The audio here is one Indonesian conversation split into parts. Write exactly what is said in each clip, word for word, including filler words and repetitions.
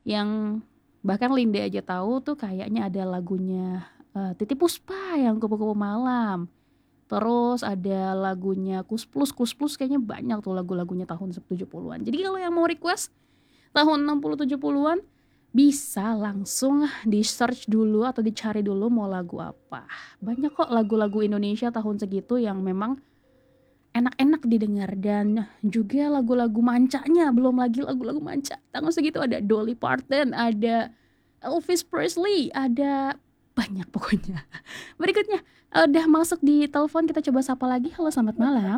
yang bahkan Linda aja tahu tuh kayaknya ada lagunya eh, Titiek Puspa yang Kupu-Kupu Malam. Terus ada lagunya Kus Plus, Kus Plus kayaknya banyak tuh lagu-lagunya tahun tujuh puluhan-an. Jadi kalau yang mau request tahun enam puluh tujuh puluhan-an bisa langsung di-search dulu atau dicari dulu mau lagu apa. Banyak kok lagu-lagu Indonesia tahun segitu yang memang enak-enak didengar dan juga lagu-lagu mancanya, belum lagi lagu-lagu manca. Tahun segitu ada Dolly Parton, ada Elvis Presley, ada banyak pokoknya. Berikutnya udah masuk di telepon, kita coba sapa lagi. Halo, selamat malam.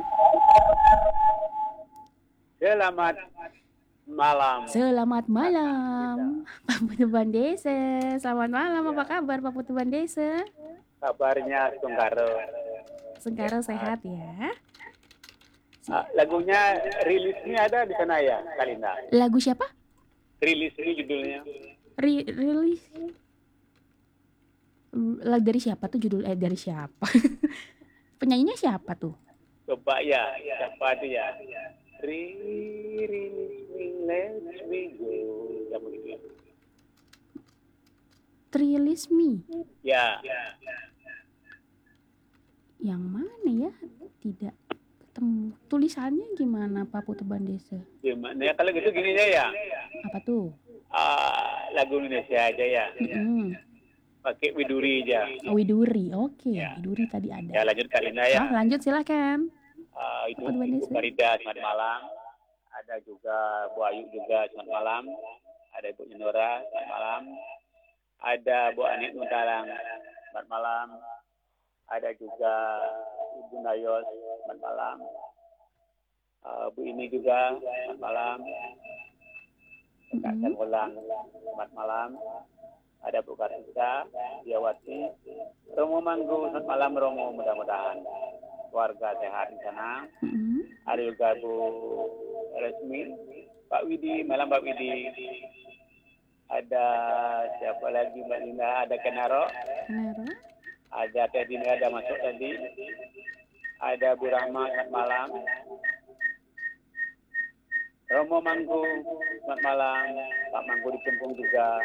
Selamat malam. Selamat malam, Pak Putu Bandese. Selamat malam, apa kabar Pak Putu Bandese? Kabarnya Tunggaro. Sekarang sehat ya. Ah, lagunya rilisnya ada di sana ya, Kalina. Lagu siapa? Rilis ini judulnya. Ri- rilis lagu dari siapa tuh judul eh dari siapa? Penyanyinya siapa tuh? Coba ya, siapa itu ya? Rilis me, let me go. Ya begitu. Release Me. Ya. Yang mana ya? Tidak ketemu. Tulisannya gimana Pak Putu Bandese? Gimana ya kalau gitu gini aja ya. Apa tuh? Ah, lagu Indonesia aja ya. Mm-mm. Pakai Widuri aja. Widuri, oke. Ya. Widuri tadi ada. Ya lanjut Kalina ya. Oh, lanjut silakan. Ah, itu Putu Ibu Bandese. Farida selamat malam. Ada juga Bu Ayu juga selamat malam. Ada Ibu Nora selamat malam. Ada Bu Anik Nuntalang selamat malam. Ada juga Ibu Nayos selamat malam. Uh, Bu ini juga selamat malam. Kak Mm-mm. Samulang selamat malam. Ada Bu Kartika, Diawati, Romo Manggu selamat malam Romo, mudah-mudahan keluarga sehat di sana. Mm-mm. Ada juga Bu Resmi, Pak Widi, malam Pak Widi. Ada siapa lagi Mbak Lina, ada Kenaro, Kenapa? ada Teh Dini ada masuk tadi, ada Bu Rahma selamat malam, Romo Manggu selamat malam, Pak Manggu di Kempung juga,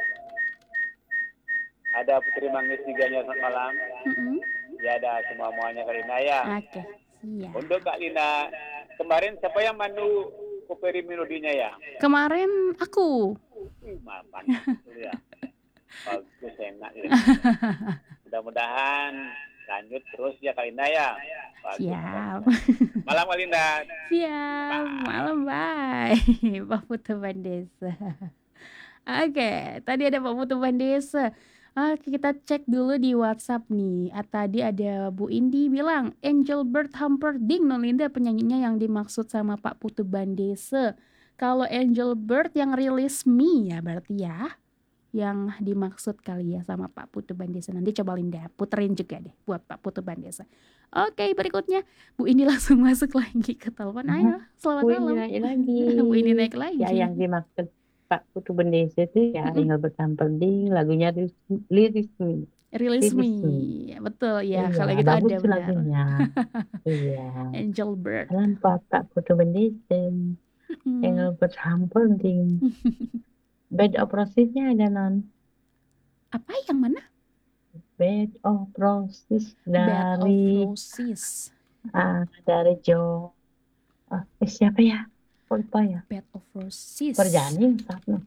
ada Putri Manggis tiganya selamat malam, Mm-mm. ya ada semua muanya Kak Lina ya. Oke, siap. Untuk Kak Lina, kemarin siapa yang mandu kuperi melodinya ya? Kemarin aku. Wih, mapan ya. Bagus, enak ya. Mudah-mudahan lanjut terus ya Kak Linda ya. Bagus, Siap. bagus. Malam Kak Linda. Siap. Malam, bye. Pak Putu Bandese. Oke, tadi ada Pak Putu Bandese. Oke, kita cek dulu di WhatsApp nih. Ah, tadi ada Bu Indi bilang Angel Bird Humperdinck Nolinda penyanyinya yang dimaksud sama Pak Putu Bandese. Kalau Angel Bird yang Release Me ya berarti ya. Yang dimaksud kali ya sama Pak Putu Bandese. Nanti coba Linda puterin juga deh buat Pak Putu Bandese. Oke, berikutnya Bu Indi langsung masuk lagi ke telepon. Ayo, selamat Bu Indi malam. naik lagi. Bu Indi naik lagi. Ya yang dimaksud Pak Putu Bandese itu ya Mm-mm. Angel Bird Humperdinck, lagunya Release Me. Release Me. Release Me. Betul ya, Iya, kalau gitu bagus ada tuh benar. lagunya. Iya. Angel Bird. Salam Pak Pak Putu Bandese. Mm. Angel Bird Humperdinck. Bed of Roses-nya ada non. Apa yang mana? Bed of Roses Bed of dari Roses. ah dari Jo. Ah, eh, siapa ya? Kok lupa ya? Bed of Roses. Perjani satu.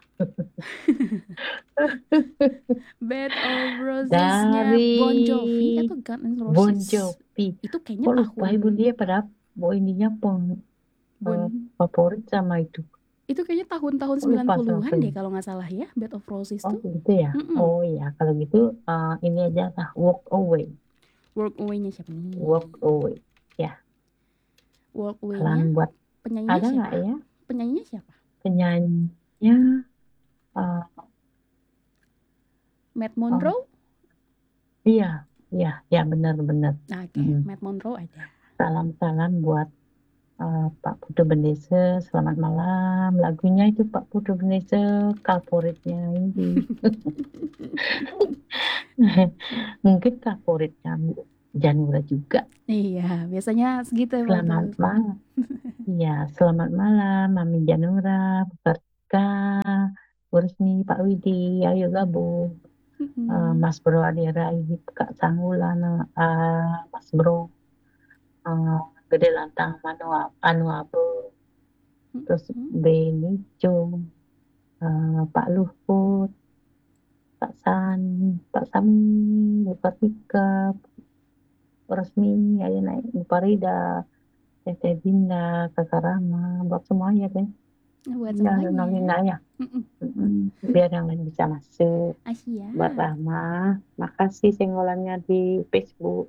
Bed of Roses-nya Dari Bon Jovi atau Guns N' Roses? Bon Jovi. Itu kayaknya Kok lupa tahun ibu dia pada Bu ininya peng Bon eh, favorit sama itu. itu kayaknya tahun-tahun Kok lupa sembilan puluhan sama deh ini. kalau nggak salah ya, Bed of Roses Oh tuh. gitu ya. Mm-mm. Oh ya kalau gitu eh, ini aja lah Walk Away. Work Away-nya siapa nih? Walk Away. Ya. Walk Away-nya Salam buat penyanyinya ada nggak siapa? ya Penyanyinya siapa? penyanyinya eh, Matt oh, Monroe? iya iya ya benar-benar. Nah, oke, Mm. Matt Monroe ada. Salam-salam buat eh, Pak Putu Bandese. Selamat malam. Lagunya itu Pak Putu Bandese favoritnya ini. Mungkin favoritnya Bu Janura juga. Iya, biasanya segitu ya Pak Selamat Putu. malam. Iya, selamat malam Mami Janura, Bu Kartika, Bu Resmi, Pak Widi, ayo gabung. Mm-mm. Uh, Mas Bro Adira, Kak Sanggulan, uh, Mas Bro, uh, Gede Lantang, Manu, Anu Abu, terus Mm-mm. Beni Cung, uh, Pak Luhut, Pak San, Pak Sami, Bu Kartika, Bu Resmi, ayo naik, Bu Farida, Teteh Dinda, Kakak Rama, buat semuanya deh. Buat Ya, semuanya. Nolina ya. Mm-mm. Mm-mm. Biar yang lain bisa masuk. Asia. Buat Rama, makasih senggolannya di Facebook.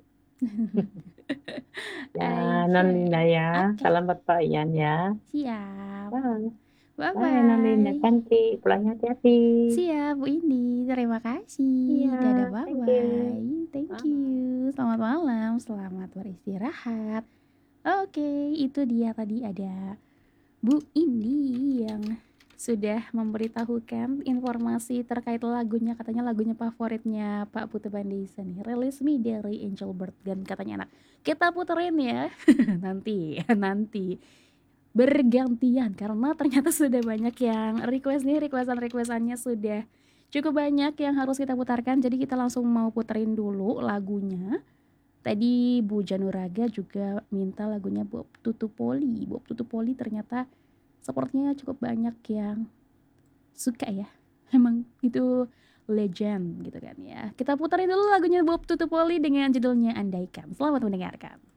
Ya, Nolina Oke. ya. Oke. Salam buat Pak Ian ya. Siap. Bye. Bye Bye, Nolina bye. cantik. Pulangnya hati-hati. Siap Bu Indi. Terima kasih. Iya, Dadah bye thank you. bye. Thank Bye. you. Selamat malam. Selamat beristirahat. Oke, itu dia tadi ada Bu Indi yang sudah memberitahukan informasi terkait lagunya. Katanya lagunya favoritnya Pak Putu Bandison nih, Release Me dari Angel Bird. Dan katanya anak, kita puterin ya. nanti, nanti bergantian karena ternyata sudah banyak yang request nih, requestan-requestannya sudah cukup banyak yang harus kita putarkan. Jadi kita langsung mau puterin dulu lagunya. Tadi Bu Januraga juga minta lagunya Bob Tutupoli. Bob Tutupoli ternyata sepertinya cukup banyak yang suka ya. Emang itu legend gitu kan ya. Kita puterin dulu lagunya Bob Tutupoli dengan judulnya Andaikan. Selamat mendengarkan.